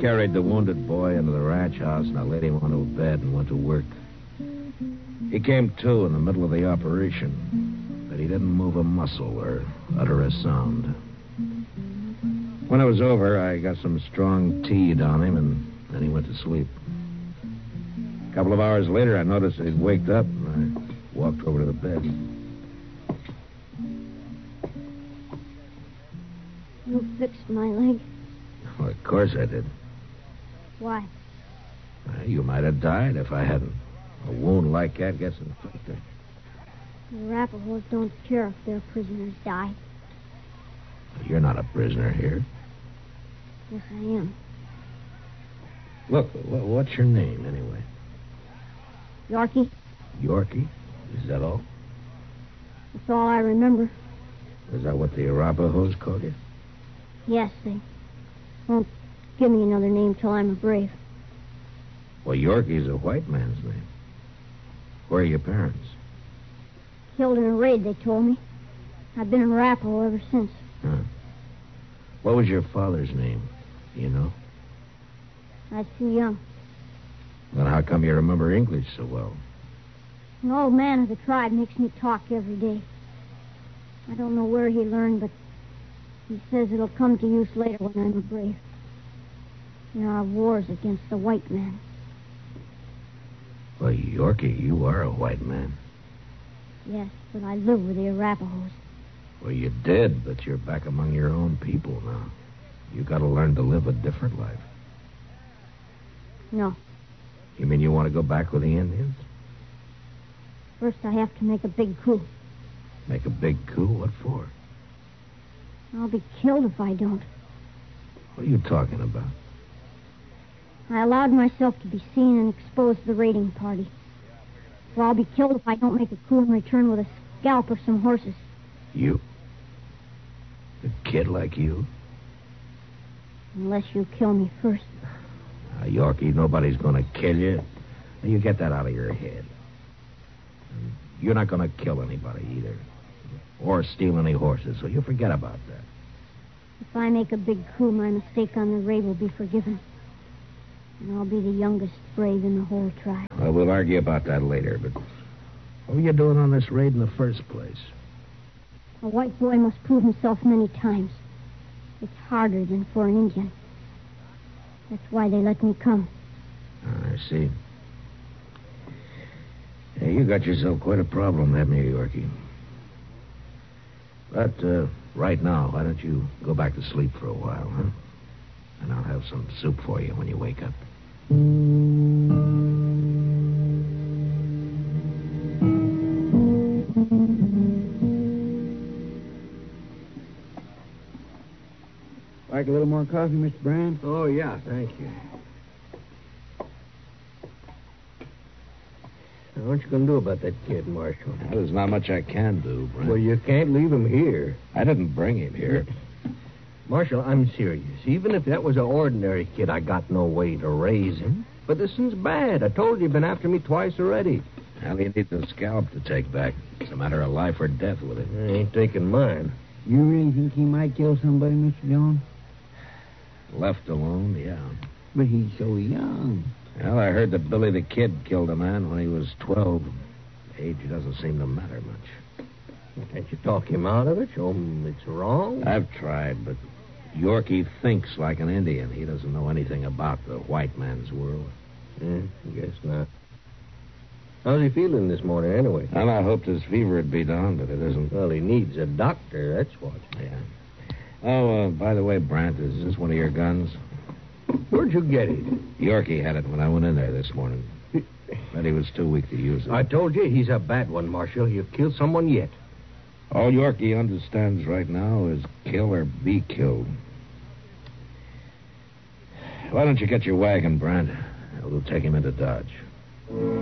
carried the wounded boy into the ranch house, and I laid him onto a bed and went to work. He came to in the middle of the operation, but he didn't move a muscle or utter a sound. When it was over, I got some strong tea on him, and then he went to sleep. A couple of hours later, I noticed that he'd waked up, and I walked over to the bed. You fixed my leg. Well, of course I did. Why? Well, you might have died if I hadn't. A wound like that gets infected. The Arapahoes don't care if their prisoners die. You're not a prisoner here. Yes, I am. Look, what's your name, anyway? Yorkie? Yorkie? Is that all? That's all I remember. Is that what the Arapahoes called you? Yes, they won't give me another name till I'm a brave. Well, Yorkie's a white man's name. Where are your parents? Killed in a raid, they told me. I've been in Arapahoe ever since. Huh. What was your father's name? You know? I was too young. Then how come you remember English so well? An old man of the tribe makes me talk every day. I don't know where he learned, but he says it'll come to use later when I'm a brave. There are wars against the white man. Well, Yorkie, you are a white man. Yes, but I live with the Arapahoes. Well, you did, but you're back among your own people now. You got to learn to live a different life. No. You mean you want to go back with the Indians? First, I have to make a big coup. Make a big coup? What for? I'll be killed if I don't. What are you talking about? I allowed myself to be seen and exposed to the raiding party. So I'll be killed if I don't make a coup and return with a scalp or some horses. You? A kid like you? Unless you kill me first. Yorkie, nobody's going to kill you. You get that out of your head. You're not going to kill anybody either. Or steal any horses, so you forget about that. If I make a big coup, my mistake on the raid will be forgiven. And I'll be the youngest brave in the whole tribe. Well, we'll argue about that later, but what were you doing on this raid in the first place? A white boy must prove himself many times. It's harder than for an Indian. That's why they let me come. I see. Yeah, you got yourself quite a problem, haven't you, Yorkie? But right now, why don't you go back to sleep for a while, huh? And I'll have some soup for you when you wake up. Like a little more coffee, Mr. Brand? Oh, yeah, thank you. Now, what you going to do about that kid, Marshal? Well, there's not much I can do, Brent. Well, you can't leave him here. I didn't bring him here. Marshal, I'm serious. Even if that was an ordinary kid, I got no way to raise him. But this one's bad. I told you, you've been after me twice already. Well, he needs a scalp to take back. It's a matter of life or death with it. I ain't taking mine. You really think he might kill somebody, Mr. Jones? Left alone, yeah. But he's so young. Well, I heard that Billy the Kid killed a man when he was 12. Age doesn't seem to matter much. Can't you talk him out of it? Show him it's wrong? I've tried, but Yorkie thinks like an Indian. He doesn't know anything about the white man's world. I guess not. How's he feeling this morning, anyway? Well, I hoped his fever would be down, but it isn't. Well, he needs a doctor, that's what. Yeah. Oh, by the way, Brant, is this one of your guns? Where'd you get it? Yorkie had it when I went in there this morning. But he was too weak to use it. I told you he's a bad one, Marshal. You've killed someone yet. All Yorkie understands right now is kill or be killed. Why don't you get your wagon, Brant? We'll take him into Dodge.